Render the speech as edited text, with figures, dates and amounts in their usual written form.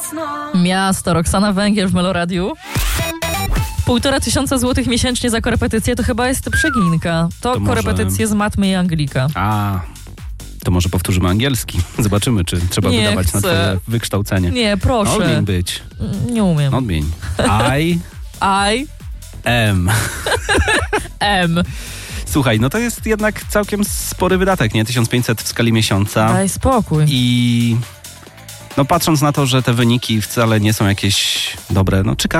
Miasto, Roxana Węgiel w Meloradiu. 1500 złotych miesięcznie za korepetycję to chyba jest przeginka. To korepetycje z matmy i Anglika. To może powtórzymy angielski. Zobaczymy, czy trzeba wydawać na twoje wykształcenie. Nie, proszę. Odmień być. Nie umiem. Odmień. I am. Słuchaj, no to jest jednak całkiem spory wydatek, nie? 1500 w skali miesiąca. Daj spokój. I no patrząc na to, że te wyniki wcale nie są jakieś dobre, no czy